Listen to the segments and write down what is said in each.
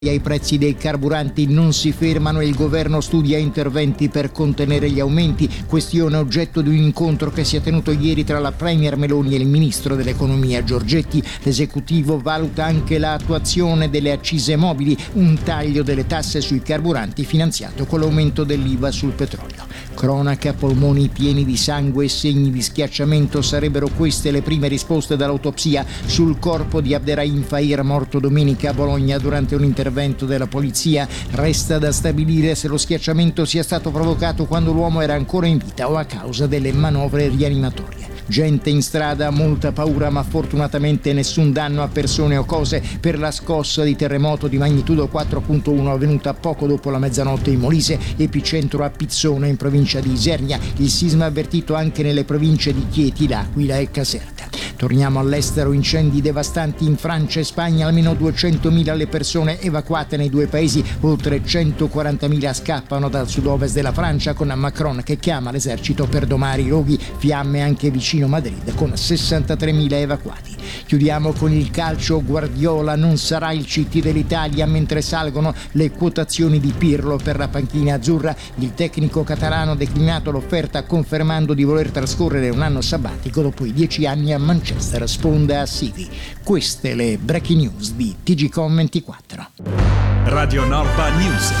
ai prezzi dei carburanti non si fermano e il governo studia interventi per contenere gli aumenti, questione oggetto di un incontro che si è tenuto ieri tra la Premier Meloni e il ministro dell'economia Giorgetti. L'esecutivo valuta anche l'attuazione delle accise mobili, un taglio delle tasse sui carburanti finanziato con l'aumento dell'IVA sul petrolio. Cronaca, polmoni pieni di sangue e segni di schiacciamento, sarebbero queste le prime risposte dall'autopsia sul corpo di Abderrahim Fahir, morto domenica a Bologna durante un intervento della polizia. Resta da stabilire se lo schiacciamento sia stato provocato quando l'uomo era ancora in vita o a causa delle manovre rianimatorie. Gente in strada, molta paura, ma fortunatamente nessun danno a persone o cose per la scossa di terremoto di magnitudo 4.1 avvenuta poco dopo la mezzanotte in Molise, epicentro a Pizzone in provincia di Isernia. Il sisma avvertito anche nelle province di Chieti, L'Aquila e Caserta. Torniamo all'estero, incendi devastanti in Francia e Spagna, almeno 200.000 le persone evacuate nei due paesi, oltre 140.000 scappano dal sud-ovest della Francia, con Macron che chiama l'esercito per domare i roghi, fiamme anche vicino Madrid con 63.000 evacuati. Chiudiamo con il calcio. Guardiola non sarà il CT dell'Italia mentre salgono le quotazioni di Pirlo per la panchina azzurra. Il tecnico catalano ha declinato l'offerta confermando di voler trascorrere un anno sabbatico dopo i 10 anni a Manchester, sponda a City. Queste le breaking news di TGCOM24. Radio Norba News.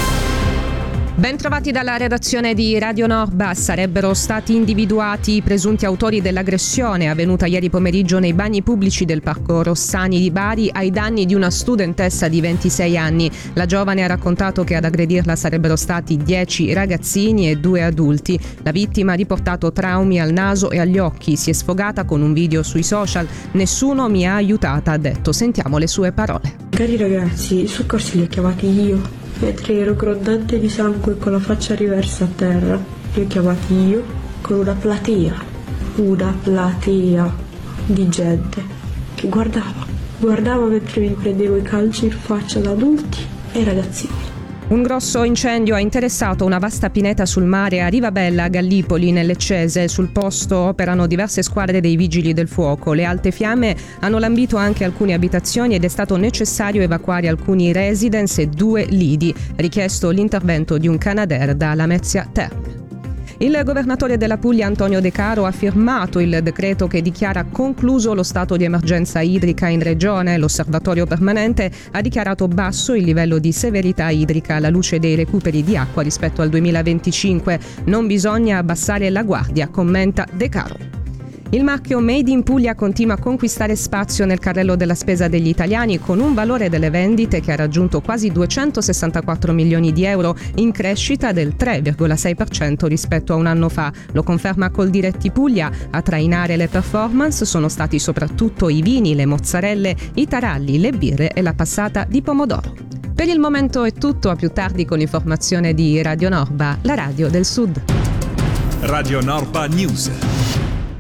Ben trovati dalla redazione di Radio Norba. Sarebbero stati individuati i presunti autori dell'aggressione avvenuta ieri pomeriggio nei bagni pubblici del Parco Rossani di Bari ai danni di una studentessa di 26 anni. La giovane ha raccontato che ad aggredirla sarebbero stati 10 ragazzini e 2 adulti. La vittima ha riportato traumi al naso e agli occhi. Si è sfogata con un video sui social. Nessuno mi ha aiutata, ha detto. Sentiamo le sue parole. Cari ragazzi, i soccorsi li ho chiamati io. Mentre ero grondante di sangue con la faccia riversa a terra, li ho chiamati io con una platea di gente che guardava mentre mi prendevo i calci in faccia da adulti e ragazzini. Un grosso incendio ha interessato una vasta pineta sul mare a Rivabella, a Gallipoli, nel Leccese. Sul posto operano diverse squadre dei vigili del fuoco. Le alte fiamme hanno lambito anche alcune abitazioni ed è stato necessario evacuare alcuni residence e 2 lidi. Richiesto l'intervento di un Canadair da Lamezia Terme. Il governatore della Puglia Antonio De Caro ha firmato il decreto che dichiara concluso lo stato di emergenza idrica in regione. L'osservatorio permanente ha dichiarato basso il livello di severità idrica alla luce dei recuperi di acqua rispetto al 2025. Non bisogna abbassare la guardia, commenta De Caro. Il marchio Made in Puglia continua a conquistare spazio nel carrello della spesa degli italiani con un valore delle vendite che ha raggiunto quasi 264 milioni di euro, in crescita del 3,6% rispetto a un anno fa. Lo conferma Coldiretti Puglia. A trainare le performance sono stati soprattutto i vini, le mozzarelle, i taralli, le birre e la passata di pomodoro. Per il momento è tutto, a più tardi con l'informazione di Radio Norba, la radio del Sud. Radio Norba News.